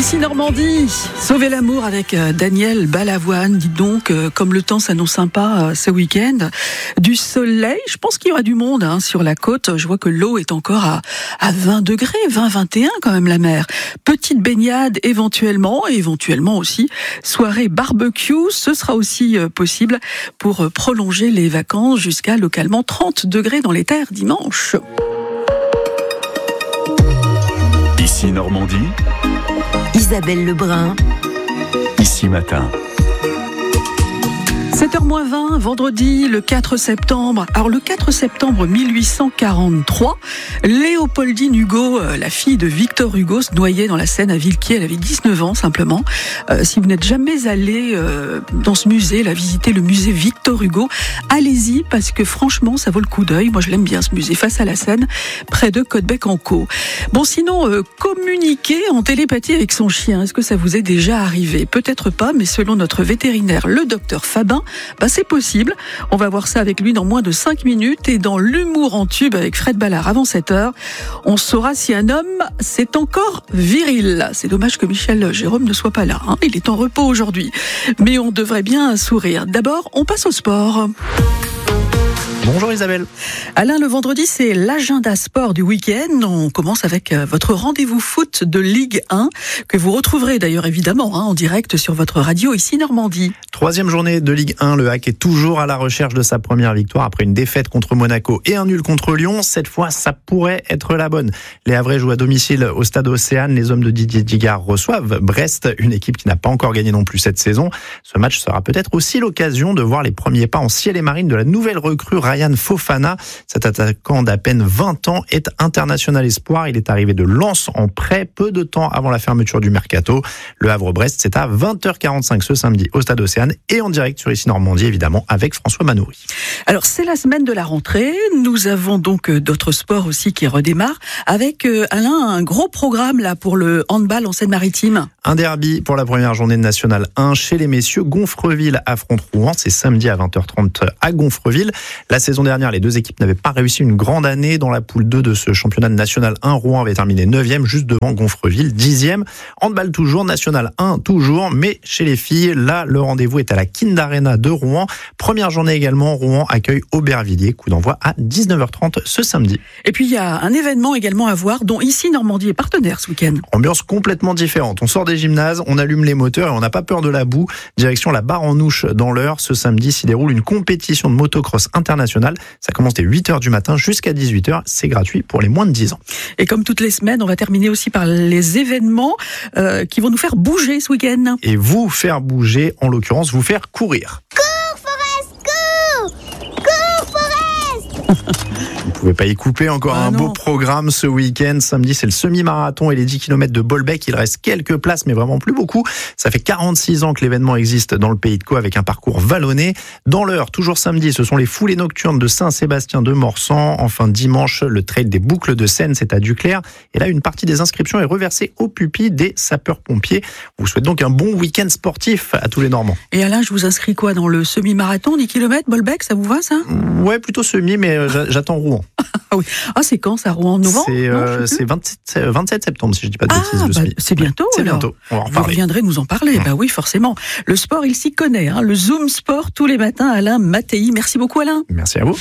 Ici Normandie, sauvez l'amour avec Daniel Balavoine. Dites donc, comme le temps s'annonce sympa ce week-end, du soleil, je pense qu'il y aura du monde sur la côte. Je vois que l'eau est encore à 20 degrés, 20-21 quand même la mer. Petite baignade éventuellement, et éventuellement aussi soirée barbecue. Ce sera aussi possible pour prolonger les vacances jusqu'à localement 30 degrés dans les terres dimanche. Ici Normandie, Isabelle Lebrun. Ici Matin. 7h-20, vendredi, le 4 septembre. Alors, le 4 septembre 1843, Léopoldine Hugo, la fille de Victor Hugo, se noyait dans la Seine à Villequier. Elle avait 19 ans, simplement. Si vous n'êtes jamais allé dans ce musée, visiter le musée Victor Hugo, allez-y, parce que franchement, ça vaut le coup d'œil. Moi, je l'aime bien, ce musée, face à la Seine, près de Côtebec-en-Caux. Bon, sinon, communiquer en télépathie avec son chien, est-ce que ça vous est déjà arrivé? Peut-être pas, mais selon notre vétérinaire, le docteur Fabin, c'est possible. On va voir ça avec lui dans moins de 5 minutes. Et dans l'humour en tube avec Fred Ballard avant 7h, on saura si un homme, c'est encore viril. C'est dommage que Michel Jérôme ne soit pas là. Il est en repos aujourd'hui. Mais on devrait bien sourire. D'abord, on passe au sport. Bonjour Isabelle. Alain, le vendredi, c'est l'agenda sport du week-end. On commence avec votre rendez-vous foot de Ligue 1, que vous retrouverez d'ailleurs évidemment en direct sur votre radio ici Normandie. 3e journée de Ligue 1, le Hack est toujours à la recherche de sa première victoire après une défaite contre Monaco et un nul contre Lyon. Cette fois, ça pourrait être la bonne. Les Havrais jouent à domicile au stade Océane. Les hommes de Didier Digard reçoivent Brest, une équipe qui n'a pas encore gagné non plus cette saison. Ce match sera peut-être aussi l'occasion de voir les premiers pas en ciel et marine de la nouvelle recrue Ryan Fofana. Cet attaquant d'à peine 20 ans est international espoir. Il est arrivé de Lens en prêt peu de temps avant la fermeture du mercato. Le Havre-Brest, c'est à 20h45 ce samedi au stade Océane et en direct sur Ici Normandie, évidemment, avec François Manoury. Alors, c'est la semaine de la rentrée. Nous avons donc d'autres sports aussi qui redémarrent avec, Alain, un gros programme là pour le handball en Seine-Maritime. Un derby pour la première journée de National 1 chez les messieurs. Gonfreville affronte Rouen. C'est samedi à 20h30 à Gonfreville. La saison dernière, les deux équipes n'avaient pas réussi une grande année. Dans la poule 2 de ce championnat de National 1, Rouen avait terminé 9e, juste devant Gonfreville, 10e. Handball toujours, National 1 toujours, mais chez les filles, là, le rendez-vous est à la Kind Arena de Rouen. Première journée également, Rouen accueille Aubervilliers. Coup d'envoi à 19h30 ce samedi. Et puis, il y a un événement également à voir, dont Ici Normandie est partenaire ce week-end. Ambiance complètement différente. On sort des gymnases, on allume les moteurs et on n'a pas peur de la boue. Direction la Barre en Ouche dans l'Eure. Ce samedi s'y déroule une compétition de motocross internationale. Ça commence dès 8h du matin jusqu'à 18h. C'est gratuit pour les moins de 10 ans. Et comme toutes les semaines, on va terminer aussi par les événements qui vont nous faire bouger ce week-end. Et vous faire bouger, en l'occurrence, vous faire courir. Cours, Forest, cours! Cours, Forest! Vous ne pouvez pas y couper, encore un beau programme ce week-end. Samedi, c'est le semi-marathon et les 10 km de Bolbec. Il reste quelques places, mais vraiment plus beaucoup. Ça fait 46 ans que l'événement existe dans le Pays de Caux avec un parcours vallonné. Dans l'Eure, toujours samedi, ce sont les foulées nocturnes de Saint-Sébastien de Morsan. Enfin, dimanche, le trail des boucles de Seine, c'est à Duclair. Et là, une partie des inscriptions est reversée au pupille des sapeurs-pompiers. On vous souhaite donc un bon week-end sportif à tous les Normands. Et Alain, je vous inscris quoi dans le semi-marathon, 10 km, Bolbec, ça vous va ça? Ouais, plutôt semi, mais j'attends Rouen. Ah oui. Ah, c'est quand ça, Rouen? Novembre? C'est 27 septembre, si je dis pas de bêtises. C'est bientôt. C'est alors. bientôt. On va en Vous reparler. reviendrez nous en parler. Bah oui, forcément. Le sport, il s'y connaît. Le Zoom Sport tous les matins. Alain Mattei. Merci beaucoup, Alain. Merci à vous.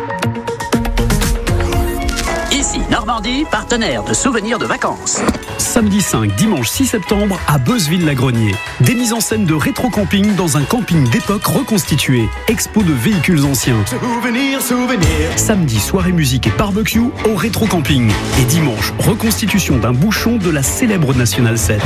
Ici Normandie, partenaire de souvenirs de vacances. Samedi 5, dimanche 6 septembre à Beuzeville-la-Grenier. Des mises en scène de rétro-camping dans un camping d'époque reconstitué. Expo de véhicules anciens. Samedi, soirée musique et barbecue au rétro-camping. Et dimanche, reconstitution d'un bouchon de la célèbre National 7.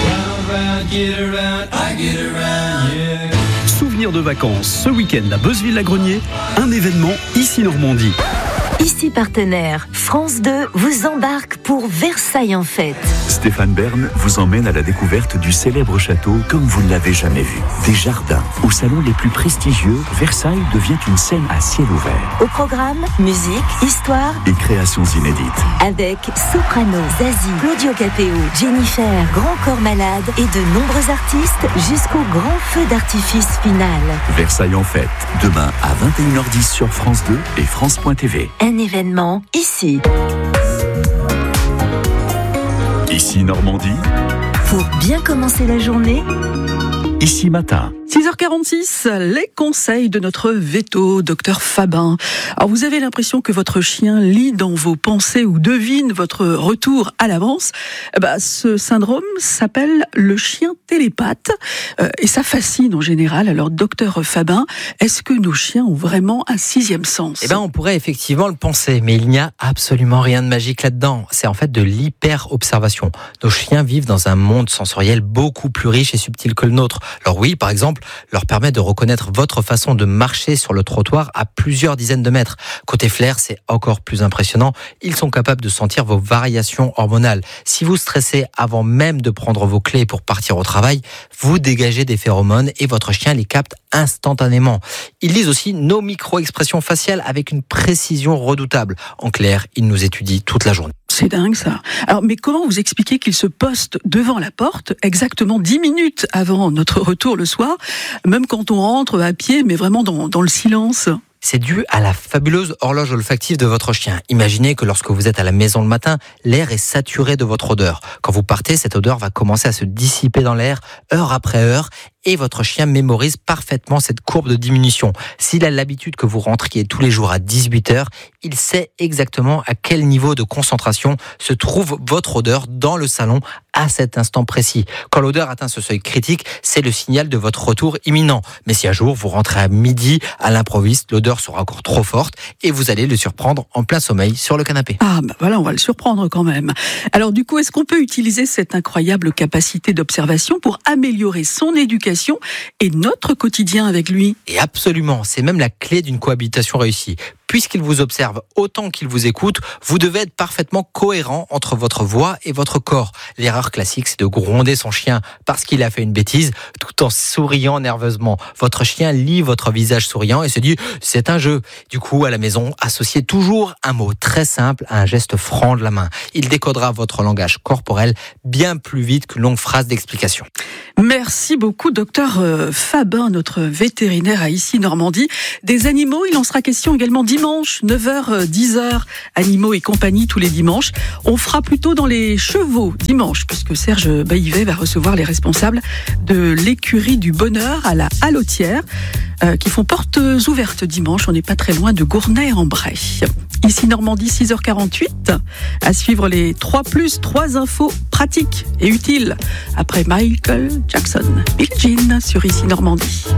Souvenirs de vacances ce week-end à Beuzeville-la-Grenier. Un événement Ici Normandie. Ici partenaire, France 2 vous embarque pour Versailles en fête. Stéphane Bern vous emmène à la découverte du célèbre château comme vous ne l'avez jamais vu. Des jardins, aux salons les plus prestigieux, Versailles devient une scène à ciel ouvert. Au programme, musique, histoire Et créations inédites. avec Soprano, Zazie, Claudio Capéo, Jennifer, Grand Corps Malade et de nombreux artistes jusqu'au grand feu d'artifice final. Versailles en fête, demain à 21h10 sur France 2 et France.tv. Un événement ici. Ici Normandie, Pour bien commencer la journée, Ici Matin. 6h46, les conseils de notre veto, docteur Fabin. Alors vous avez l'impression que votre chien lit dans vos pensées ou devine votre retour à l'avance. Ce syndrome s'appelle le chien télépathe et ça fascine en général. Alors docteur Fabin, est-ce que nos chiens ont vraiment un sixième sens ? On pourrait effectivement le penser, mais il n'y a absolument rien de magique là-dedans. C'est en fait de l'hyper-observation. Nos chiens vivent dans un monde sensoriel beaucoup plus riche et subtil que le nôtre. Alors oui, par exemple, leur permet de reconnaître votre façon de marcher sur le trottoir à plusieurs dizaines de mètres. Côté flair, c'est encore plus impressionnant. Ils sont capables de sentir vos variations hormonales. Si vous stressez avant même de prendre vos clés pour partir au travail, vous dégagez des phéromones et votre chien les capte instantanément. Ils lisent aussi nos micro-expressions faciales avec une précision redoutable. En clair, ils nous étudient toute la journée. C'est dingue ça. Alors, mais comment vous expliquez qu'il se poste devant la porte exactement 10 minutes avant notre retour le soir, même quand on rentre à pied, mais vraiment dans le silence ? C'est dû à la fabuleuse horloge olfactive de votre chien. Imaginez que lorsque vous êtes à la maison le matin, l'air est saturé de votre odeur. Quand vous partez, cette odeur va commencer à se dissiper dans l'air, heure après heure, et votre chien mémorise parfaitement cette courbe de diminution. S'il a l'habitude que vous rentriez tous les jours à 18h, il sait exactement à quel niveau de concentration se trouve votre odeur dans le salon à cet instant précis. Quand l'odeur atteint ce seuil critique, c'est le signal de votre retour imminent. Mais si un jour vous rentrez à midi à l'improviste, l'odeur sera encore trop forte et vous allez le surprendre en plein sommeil sur le canapé. Voilà, on va le surprendre quand même. Alors du coup, est-ce qu'on peut utiliser cette incroyable capacité d'observation pour améliorer son éducation et notre quotidien avec lui ? Et absolument, c'est même la clé d'une cohabitation réussie. Puisqu'il vous observe autant qu'il vous écoute, vous devez être parfaitement cohérent entre votre voix et votre corps. L'erreur classique, c'est de gronder son chien parce qu'il a fait une bêtise, tout en souriant nerveusement. Votre chien lit votre visage souriant et se dit « c'est un jeu ». Du coup, à la maison, associez toujours un mot très simple à un geste franc de la main. Il décodera votre langage corporel bien plus vite qu'une longue phrase d'explication. Merci beaucoup, docteur Fabin, notre vétérinaire à Issy Normandie. Des animaux, il en sera question également dimanche, 9h, 10h, animaux et compagnie tous les dimanches. On fera plutôt dans les chevaux dimanche, puisque Serge Baillivet va recevoir les responsables de l'écurie du bonheur à la Hallotière, qui font portes ouvertes dimanche. On n'est pas très loin de Gournay-en-Bray. Ici Normandie, 6h48. À suivre les 3+3 infos pratiques et utiles. Après Michael Jackson, Billie Jean sur Ici Normandie.